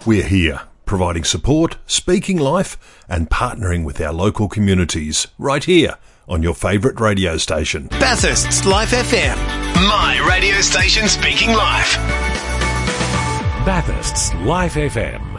We're here, providing support, speaking life, and partnering with our local communities, right here on your favourite radio station. Bathurst's Life FM. My radio station speaking life. Bathurst's Life FM.